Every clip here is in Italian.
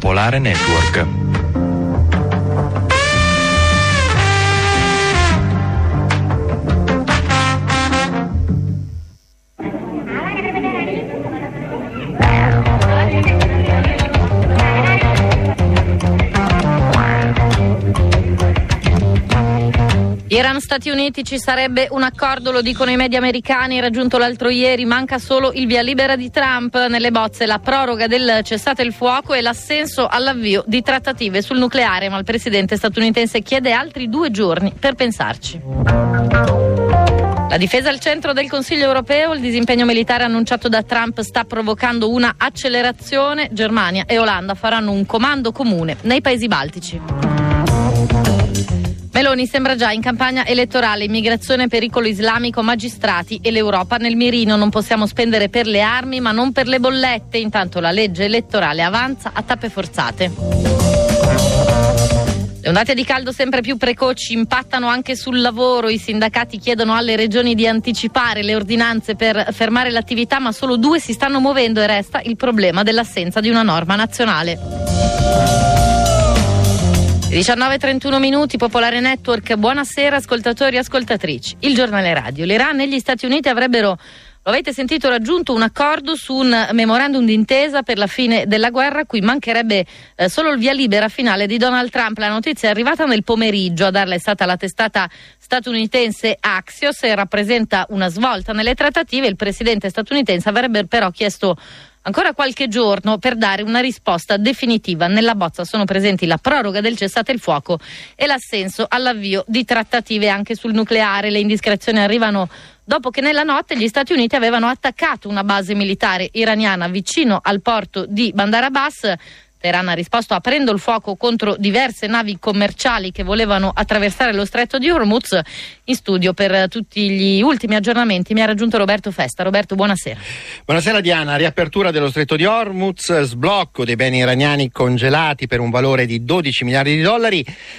Popolare Network. Iran-Stati Uniti, ci sarebbe un accordo, lo dicono i media americani, raggiunto l'altro ieri, manca solo il via libera di Trump. Nelle bozze la proroga del cessate il fuoco e l'assenso all'avvio di trattative sul nucleare, ma il presidente statunitense chiede altri 2 giorni per pensarci. La difesa al centro del Consiglio europeo, il disimpegno militare annunciato da Trump sta provocando una accelerazione. Germania e Olanda faranno un comando comune nei paesi baltici. Meloni sembra già in campagna elettorale, immigrazione, pericolo islamico, magistrati e l'Europa nel mirino. Non possiamo spendere per le armi ma non per le bollette, intanto la legge elettorale avanza a tappe forzate. Le ondate di caldo sempre più precoci impattano anche sul lavoro. I sindacati chiedono alle regioni di anticipare le ordinanze per fermare l'attività, ma solo 2 si stanno muovendo e resta il problema dell'assenza di una norma nazionale. 19:31, Popolare Network, buonasera ascoltatori e ascoltatrici. Il giornale radio. L'Iran e gli Stati Uniti avrebbero, lo avete sentito, raggiunto un accordo su un memorandum d'intesa per la fine della guerra, a cui mancherebbe solo il via libera finale di Donald Trump. La notizia è arrivata nel pomeriggio, a darla è stata la testata statunitense Axios e rappresenta una svolta nelle trattative. Il presidente statunitense avrebbe però chiesto ancora qualche giorno per dare una risposta definitiva. Nella bozza sono presenti la proroga del cessate il fuoco e l'assenso all'avvio di trattative anche sul nucleare. Le indiscrezioni arrivano dopo che nella notte gli Stati Uniti avevano attaccato una base militare iraniana vicino al porto di Bandar Abbas. Teheran ha risposto aprendo il fuoco contro diverse navi commerciali che volevano attraversare lo stretto di Hormuz. In studio per tutti gli ultimi aggiornamenti mi ha raggiunto Roberto Festa. Roberto, buonasera. Buonasera Diana. Riapertura dello stretto di Hormuz, sblocco dei beni iraniani congelati per un valore di 12 miliardi di dollari,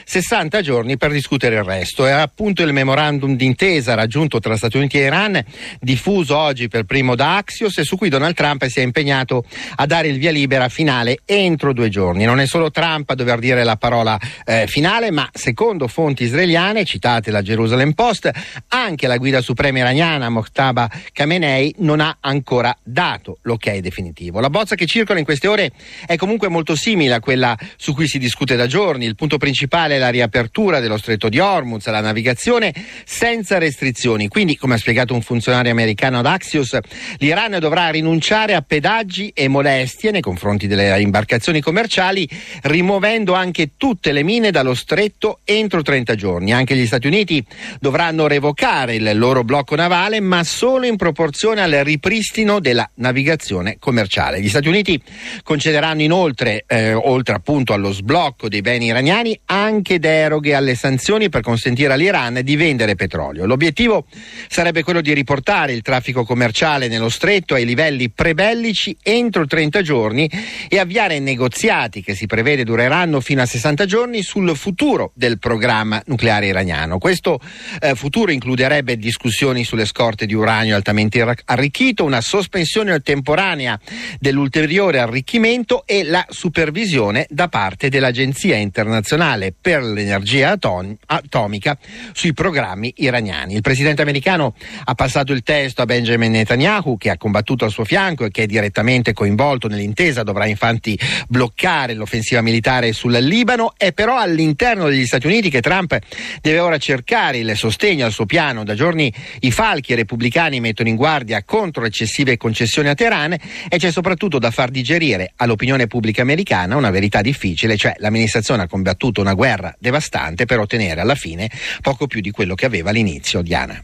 60 giorni per discutere il resto. È appunto il memorandum d'intesa raggiunto tra Stati Uniti e Iran, diffuso oggi per primo da Axios, e su cui Donald Trump si è impegnato a dare il via libera finale entro 2 giorni. Non è solo Trump a dover dire la parola finale, ma secondo fonti israeliane citate da Jerusalem Post, anche la guida suprema iraniana Mojtaba Khamenei non ha ancora dato l'ok definitivo. La bozza che circola in queste ore è comunque molto simile a quella su cui si discute da giorni. Il punto principale è la riapertura dello stretto di Hormuz, la navigazione senza restrizioni. Quindi, come ha spiegato un funzionario americano ad Axios, l'Iran dovrà rinunciare a pedaggi e molestie nei confronti delle imbarcazioni commerciali, rimuovendo anche tutte le mine dallo stretto entro 30 giorni. Anche gli Stati Uniti dovranno revocare il loro blocco navale, ma solo in proporzione al ripristino della navigazione commerciale. Gli Stati Uniti concederanno inoltre, oltre appunto allo sblocco dei beni iraniani, anche deroghe alle sanzioni per consentire all'Iran di vendere petrolio. L'obiettivo sarebbe quello di riportare il traffico commerciale nello stretto ai livelli prebellici entro 30 giorni e avviare negoziati che si prevede dureranno fino a 60 giorni sul futuro del programma nucleare iraniano. Questo futuro includerebbe discussioni sulle scorte di uranio altamente arricchito, una sospensione temporanea dell'ulteriore arricchimento e la supervisione da parte dell'Agenzia internazionale per l'energia atomica sui programmi iraniani. Il presidente americano ha passato il testo a Benjamin Netanyahu, che ha combattuto al suo fianco e che è direttamente coinvolto nell'intesa. Dovrà infatti bloccare l'offensiva militare sul Libano. È però all'interno degli Stati Uniti che Trump deve ora cercare il sostegno al suo piano. Da giorni i falchi repubblicani mettono in guardia contro eccessive concessioni a Teheran e c'è soprattutto da far digerire all'opinione pubblica americana una verità difficile, cioè l'amministrazione ha combattuto una guerra devastante per ottenere alla fine poco più di quello che aveva all'inizio. Diana.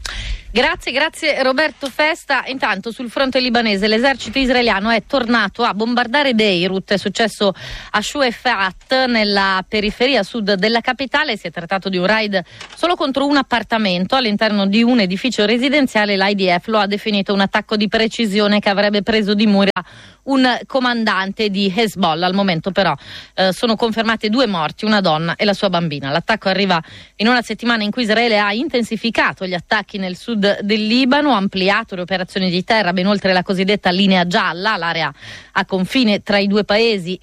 Grazie Roberto Festa. Intanto sul fronte libanese l'esercito israeliano è tornato a bombardare Beirut. È successo a Shuefat, nella periferia sud della capitale. Si è trattato di un raid solo contro un appartamento all'interno di un edificio residenziale. L'IDF lo ha definito un attacco di precisione che avrebbe preso di mira un comandante di Hezbollah. Al momento però sono confermate 2 morti, una donna e la sua bambina. L'attacco arriva in una settimana in cui Israele ha intensificato gli attacchi nel sud del Libano, ha ampliato le operazioni di terra ben oltre la cosiddetta linea gialla, l'area a confine tra i 2 paesi, e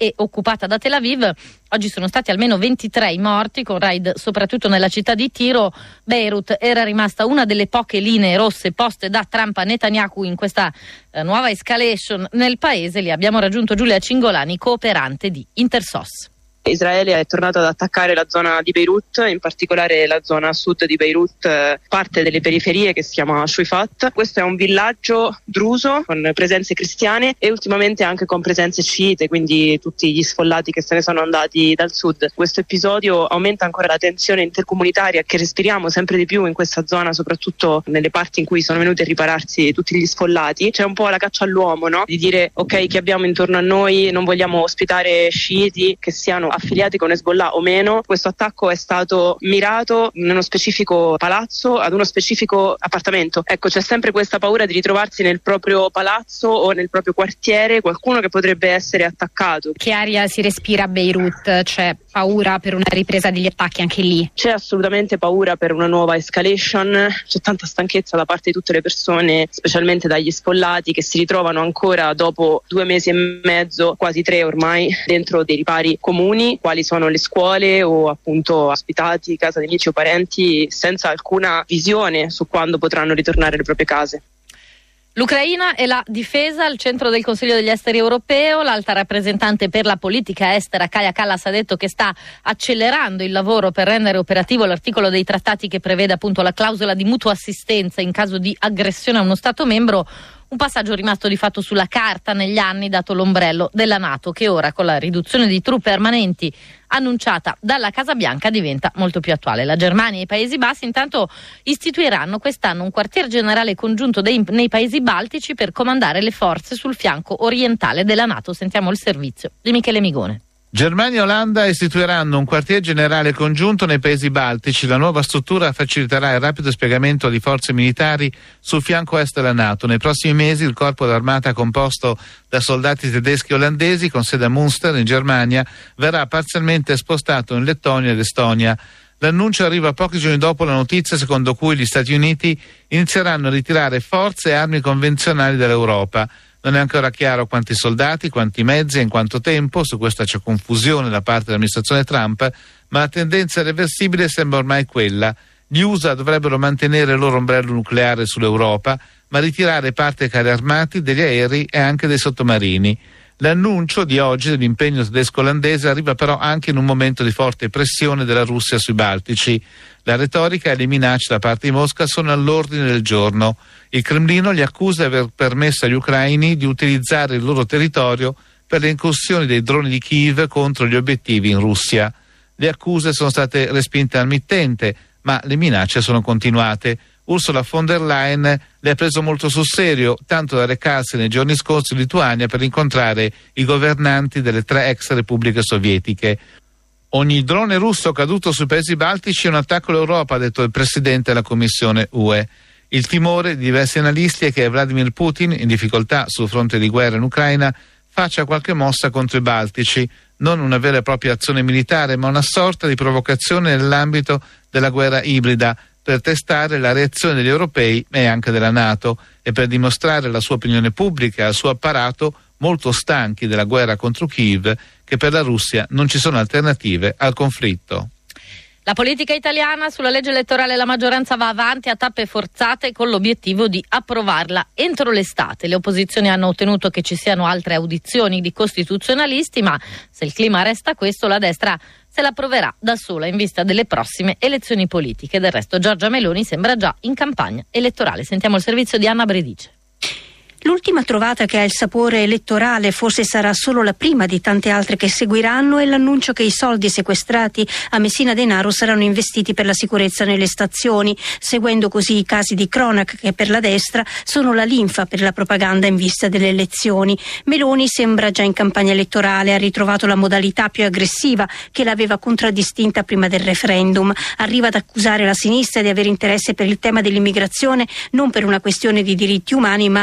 e occupata da Tel Aviv. Oggi sono stati almeno 23 i morti, con raid soprattutto nella città di Tiro. Beirut era rimasta una delle poche linee rosse poste da Trump a Netanyahu in questa nuova escalation nel paese. Lì abbiamo raggiunto Giulia Cingolani, cooperante di Intersos. Israele è tornato ad attaccare la zona di Beirut, in particolare la zona sud di Beirut, parte delle periferie che si chiama Shuifat. Questo è un villaggio druso con presenze cristiane e ultimamente anche con presenze sciite, quindi tutti gli sfollati che se ne sono andati dal sud. Questo episodio aumenta ancora la tensione intercomunitaria che respiriamo sempre di più in questa zona, soprattutto nelle parti in cui sono venuti a ripararsi tutti gli sfollati. C'è un po' la caccia all'uomo, no? Di dire ok, chi abbiamo intorno a noi, non vogliamo ospitare sciiti che siano affiliati con Hezbollah o meno. Questo attacco è stato mirato in uno specifico palazzo, ad uno specifico appartamento. Ecco, c'è sempre questa paura di ritrovarsi nel proprio palazzo o nel proprio quartiere qualcuno che potrebbe essere attaccato. Che aria si respira a Beirut? C'è paura per una ripresa degli attacchi anche lì? C'è assolutamente paura per una nuova escalation, c'è tanta stanchezza da parte di tutte le persone, specialmente dagli sfollati che si ritrovano ancora dopo 2 mesi e mezzo, quasi 3 ormai, dentro dei ripari comuni, quali sono le scuole o appunto ospitati, casa di amici o parenti, senza alcuna visione su quando potranno ritornare alle proprie case. L'Ucraina e la difesa al centro del Consiglio degli Esteri europeo. L'alta rappresentante per la politica estera Kaja Kallas ha detto che sta accelerando il lavoro per rendere operativo l'articolo dei trattati che prevede appunto la clausola di mutua assistenza in caso di aggressione a uno Stato membro. Un passaggio rimasto di fatto sulla carta negli anni, dato l'ombrello della NATO, che ora con la riduzione di truppe permanenti annunciata dalla Casa Bianca diventa molto più attuale. La Germania e i Paesi Bassi intanto istituiranno quest'anno un quartier generale congiunto nei Paesi Baltici per comandare le forze sul fianco orientale della NATO. Sentiamo il servizio di Michele Migone. Germania e Olanda istituiranno un quartier generale congiunto nei Paesi Baltici. La nuova struttura faciliterà il rapido spiegamento di forze militari sul fianco est della NATO. Nei prossimi mesi il corpo d'armata composto da soldati tedeschi e olandesi con sede a Münster in Germania verrà parzialmente spostato in Lettonia ed Estonia. L'annuncio arriva pochi giorni dopo la notizia secondo cui gli Stati Uniti inizieranno a ritirare forze e armi convenzionali dall'Europa. Non è ancora chiaro quanti soldati, quanti mezzi e in quanto tempo. Su questo c'è confusione da parte dell'amministrazione Trump, ma la tendenza irreversibile sembra ormai quella. Gli USA dovrebbero mantenere il loro ombrello nucleare sull'Europa, ma ritirare parte dei carri armati, degli aerei e anche dei sottomarini. L'annuncio di oggi dell'impegno tedesco-olandese arriva però anche in un momento di forte pressione della Russia sui Baltici. La retorica e le minacce da parte di Mosca sono all'ordine del giorno. Il Cremlino li accusa di aver permesso agli ucraini di utilizzare il loro territorio per le incursioni dei droni di Kiev contro gli obiettivi in Russia. Le accuse sono state respinte al mittente, ma le minacce sono continuate. Ursula von der Leyen le ha preso molto sul serio, tanto da recarsi nei giorni scorsi in Lituania per incontrare i governanti delle 3 ex repubbliche sovietiche. Ogni drone russo caduto sui Paesi Baltici è un attacco all'Europa, ha detto il presidente della Commissione UE. Il timore di diversi analisti è che Vladimir Putin, in difficoltà sul fronte di guerra in Ucraina, faccia qualche mossa contro i Baltici, non una vera e propria azione militare, ma una sorta di provocazione nell'ambito della guerra ibrida, per testare la reazione degli europei e anche della NATO e per dimostrare alla sua opinione pubblica e al suo apparato, molto stanchi della guerra contro Kiev, che per la Russia non ci sono alternative al conflitto. La politica italiana sulla legge elettorale, la maggioranza va avanti a tappe forzate con l'obiettivo di approvarla entro l'estate. Le opposizioni hanno ottenuto che ci siano altre audizioni di costituzionalisti, ma se il clima resta questo, la destra se la proverà da sola in vista delle prossime elezioni politiche. Del resto Giorgia Meloni sembra già in campagna elettorale. Sentiamo il servizio di Anna Bredice. L'ultima trovata che ha il sapore elettorale, forse sarà solo la prima di tante altre che seguiranno, è l'annuncio che i soldi sequestrati a Messina Denaro saranno investiti per la sicurezza nelle stazioni, seguendo così i casi di cronaca che per la destra sono la linfa per la propaganda in vista delle elezioni. Meloni sembra già in campagna elettorale, ha ritrovato la modalità più aggressiva che l'aveva contraddistinta prima del referendum. Arriva ad accusare la sinistra di avere interesse per il tema dell'immigrazione non per una questione di diritti umani, ma per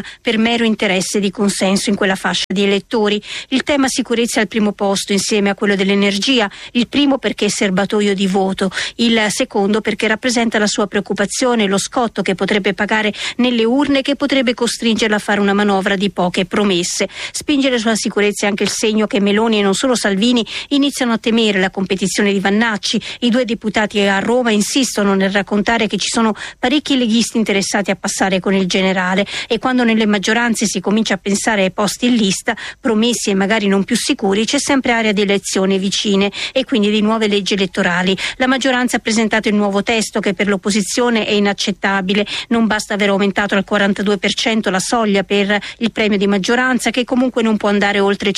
mero interesse di consenso in quella fascia di elettori. Il tema sicurezza è al primo posto insieme a quello dell'energia, il primo perché è serbatoio di voto, il secondo perché rappresenta la sua preoccupazione, lo scotto che potrebbe pagare nelle urne, che potrebbe costringerla a fare una manovra di poche promesse. Spingere sulla sicurezza è anche il segno che Meloni e non solo Salvini iniziano a temere la competizione di Vannacci. I due deputati a Roma insistono nel raccontare che ci sono parecchi leghisti interessati a passare con il generale, e quando nelle maggioranze si comincia a pensare ai posti in lista, promessi e magari non più sicuri, c'è sempre area di elezioni vicine e quindi di nuove leggi elettorali. La maggioranza ha presentato il nuovo testo che per l'opposizione è inaccettabile. Non basta aver aumentato al 42% la soglia per il premio di maggioranza, che comunque non può andare oltre il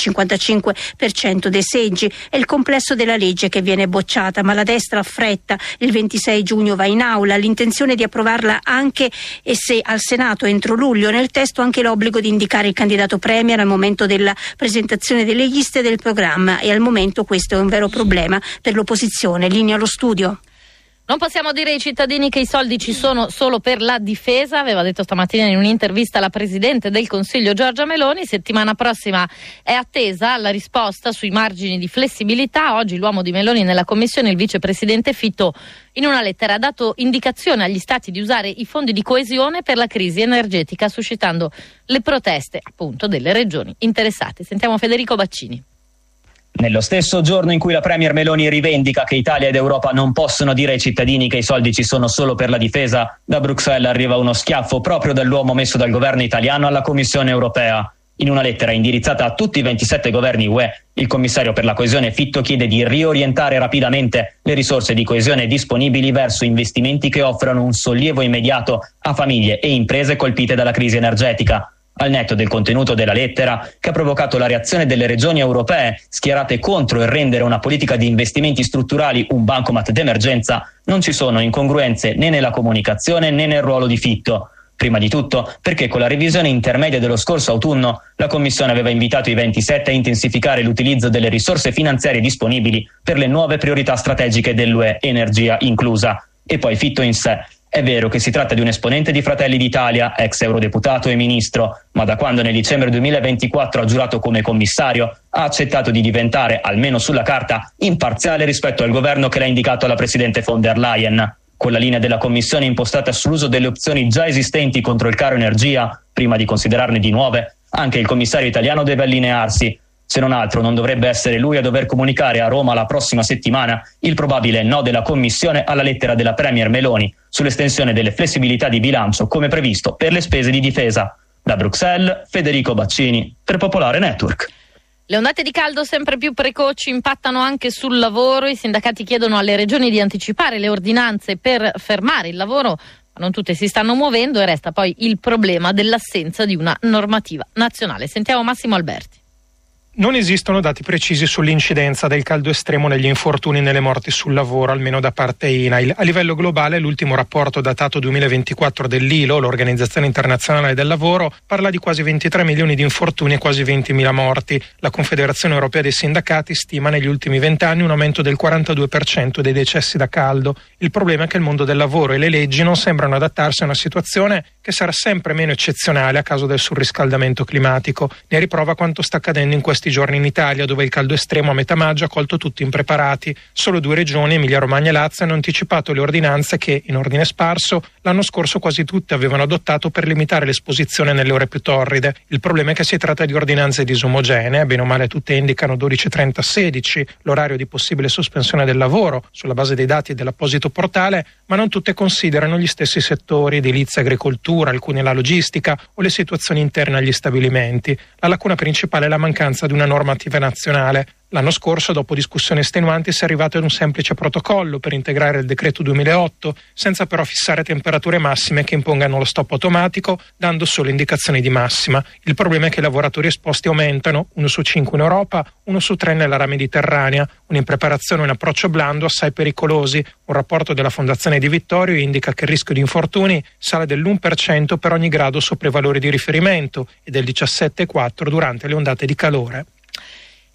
55% dei seggi. È il complesso della legge che viene bocciata, ma la destra affretta. Il 26 giugno va in aula, l'intenzione di approvarla anche e se al Senato entro luglio. Nel testo anche l'obbligo di indicare il candidato premier al momento della presentazione delle liste del programma, e al momento questo è un vero problema per l'opposizione. Linea allo studio. Non possiamo dire ai cittadini che i soldi ci sono solo per la difesa, aveva detto stamattina in un'intervista la Presidente del Consiglio Giorgia Meloni. Settimana prossima è attesa la risposta sui margini di flessibilità. Oggi l'uomo di Meloni nella Commissione, il Vicepresidente Fitto, in una lettera ha dato indicazione agli Stati di usare i fondi di coesione per la crisi energetica, suscitando le proteste appunto delle regioni interessate. Sentiamo Federico Baccini. Nello stesso giorno in cui la Premier Meloni rivendica che Italia ed Europa non possono dire ai cittadini che i soldi ci sono solo per la difesa, da Bruxelles arriva uno schiaffo proprio dall'uomo messo dal governo italiano alla Commissione europea. In una lettera indirizzata a tutti i 27 governi UE, il commissario per la coesione Fitto chiede di riorientare rapidamente le risorse di coesione disponibili verso investimenti che offrano un sollievo immediato a famiglie e imprese colpite dalla crisi energetica. Al netto del contenuto della lettera, che ha provocato la reazione delle regioni europee schierate contro il rendere una politica di investimenti strutturali un bancomat d'emergenza, non ci sono incongruenze né nella comunicazione né nel ruolo di Fitto. Prima di tutto perché con la revisione intermedia dello scorso autunno la Commissione aveva invitato i 27 a intensificare l'utilizzo delle risorse finanziarie disponibili per le nuove priorità strategiche dell'UE, energia inclusa. E poi Fitto in sé. È vero che si tratta di un esponente di Fratelli d'Italia, ex eurodeputato e ministro, ma da quando nel dicembre 2024 ha giurato come commissario, ha accettato di diventare, almeno sulla carta, imparziale rispetto al governo che l'ha indicato alla Presidente von der Leyen. Con la linea della Commissione impostata sull'uso delle opzioni già esistenti contro il caro energia, prima di considerarne di nuove, anche il commissario italiano deve allinearsi. Se non altro non dovrebbe essere lui a dover comunicare a Roma la prossima settimana il probabile no della Commissione alla lettera della Premier Meloni sull'estensione delle flessibilità di bilancio come previsto per le spese di difesa. Da Bruxelles, Federico Baccini, per Popolare Network. Le ondate di caldo sempre più precoci impattano anche sul lavoro. I sindacati chiedono alle regioni di anticipare le ordinanze per fermare il lavoro, ma non tutte si stanno muovendo e resta poi il problema dell'assenza di una normativa nazionale. Sentiamo Massimo Alberti. Non esistono dati precisi sull'incidenza del caldo estremo negli infortuni e nelle morti sul lavoro, almeno da parte INAIL. A livello globale, l'ultimo rapporto datato 2024 dell'ILO, l'Organizzazione Internazionale del Lavoro, parla di quasi 23 milioni di infortuni e quasi 20.000 morti. La Confederazione Europea dei Sindacati stima negli ultimi 20 anni un aumento del 42% dei decessi da caldo. Il problema è che il mondo del lavoro e le leggi non sembrano adattarsi a una situazione che sarà sempre meno eccezionale a causa del surriscaldamento climatico. Ne riprova quanto sta accadendo in questi giorni in Italia, dove il caldo estremo a metà maggio ha colto tutti impreparati. Solo 2 regioni, Emilia-Romagna e Lazio, hanno anticipato le ordinanze che, in ordine sparso, l'anno scorso quasi tutte avevano adottato per limitare l'esposizione nelle ore più torride. Il problema è che si tratta di ordinanze disomogenee, bene o male tutte indicano 12:30-16, l'orario di possibile sospensione del lavoro, sulla base dei dati dell'apposito portale, ma non tutte considerano gli stessi settori, edilizia, agricoltura, alcune la logistica o le situazioni interne agli stabilimenti. La lacuna principale è la mancanza di una normativa nazionale. L'anno scorso, dopo discussioni estenuanti, si è arrivato ad un semplice protocollo per integrare il decreto 2008, senza però fissare temperature massime che impongano lo stop automatico, dando solo indicazioni di massima. Il problema è che i lavoratori esposti aumentano, 1 su 5 in Europa, 1 su 3 nell'area mediterranea, un'impreparazione e un approccio blando assai pericolosi. Un rapporto della Fondazione Di Vittorio indica che il rischio di infortuni sale dell'1% per ogni grado sopra i valori di riferimento e del 17,4% durante le ondate di calore.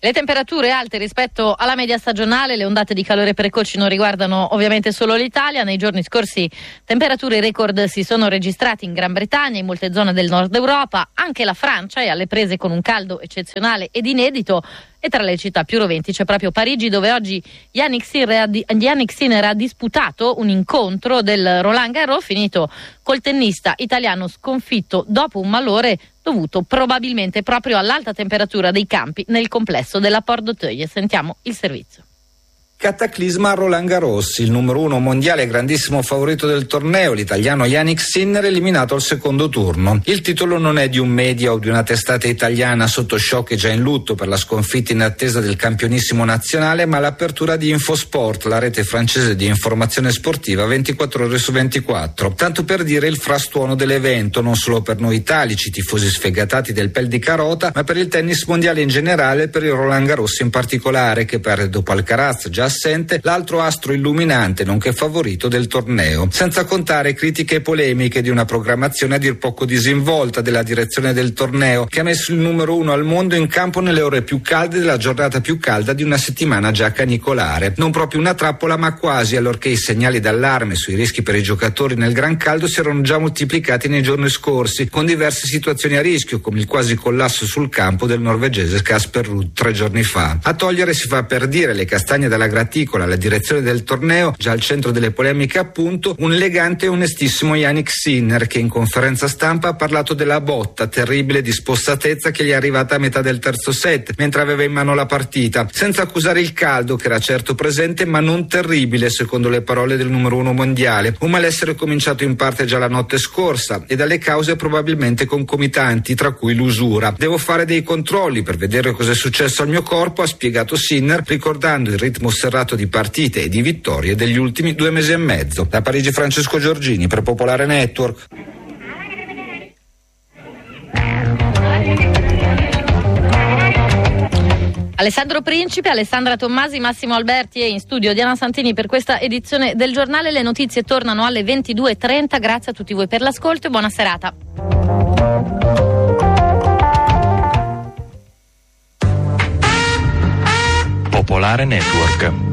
Le temperature alte rispetto alla media stagionale, le ondate di calore precoci non riguardano ovviamente solo l'Italia. Nei giorni scorsi temperature record si sono registrati in Gran Bretagna, in molte zone del nord Europa. Anche la Francia è alle prese con un caldo eccezionale ed inedito. E tra le città più roventi c'è proprio Parigi, dove oggi Yannick Sinner ha disputato un incontro del Roland Garros, finito col tennista italiano sconfitto dopo un malore dovuto probabilmente proprio all'alta temperatura dei campi nel complesso della Porte d'Auteuil. Sentiamo il servizio. Cataclisma a Roland Garros, il numero 1 mondiale e grandissimo favorito del torneo, l'italiano Yannick Sinner, eliminato al secondo turno. Il titolo non è di un media o di una testata italiana sotto shock e già in lutto per la sconfitta in attesa del campionissimo nazionale, ma l'apertura di Infosport, la rete francese di informazione sportiva 24 ore su 24. Tanto per dire il frastuono dell'evento, non solo per noi italici, tifosi sfegatati del pel di carota, ma per il tennis mondiale in generale e per il Roland Garros in particolare, che perde dopo Alcaraz, già assente, l'altro astro illuminante nonché favorito del torneo. Senza contare critiche e polemiche di una programmazione a dir poco disinvolta della direzione del torneo, che ha messo il numero 1 al mondo in campo nelle ore più calde della giornata più calda di una settimana già canicolare. Non proprio una trappola, ma quasi, allorché i segnali d'allarme sui rischi per i giocatori nel gran caldo si erano già moltiplicati nei giorni scorsi, con diverse situazioni a rischio, come il quasi collasso sul campo del norvegese Casper Ruud 3 giorni fa. A togliere, si fa per dire, le castagne dalla graticola alla direzione del torneo, già al centro delle polemiche appunto, un elegante e onestissimo Yannick Sinner, che in conferenza stampa ha parlato della botta terribile di spossatezza che gli è arrivata a metà del terzo set, mentre aveva in mano la partita, senza accusare il caldo, che era certo presente ma non terribile secondo le parole del numero 1 mondiale, un malessere cominciato in parte già la notte scorsa e dalle cause probabilmente concomitanti, tra cui l'usura. Devo fare dei controlli per vedere cosa è successo al mio corpo, ha spiegato Sinner, ricordando il ritmo serrato di partite e di vittorie degli ultimi 2 mesi e mezzo. Da Parigi Francesco Giorgini per Popolare Network. Alessandro Principe, Alessandra Tommasi, Massimo Alberti e in studio Diana Santini per questa edizione del giornale. Le notizie tornano alle 22:30. Grazie a tutti voi per l'ascolto e buona serata. Popolare Network.